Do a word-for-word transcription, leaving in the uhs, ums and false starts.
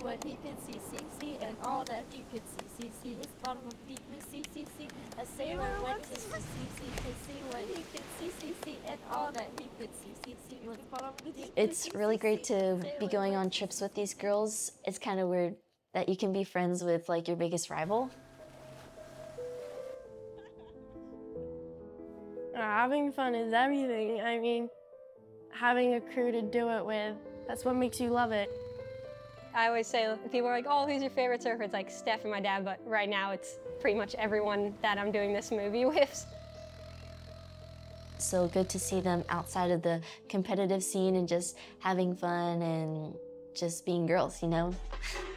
what he could see, see, see, and all that he could see, see, see was bottom of deep blue sea, see, see. A sailor went to sea, see, see, to see what he could see, see, see, and all that he could see, see, see was bottom of deep blue It's really great to be going on trips with these girls. It's kind of weird that you can be friends with like your biggest rival. Uh, having fun is everything. I mean, having a crew to do it with, that's what makes you love it. I always say, people are like, oh, who's your favorite surfer? It's like Steph and my dad, but right now it's pretty much everyone that I'm doing this movie with. So good to see them outside of the competitive scene and just having fun and just being girls, you know?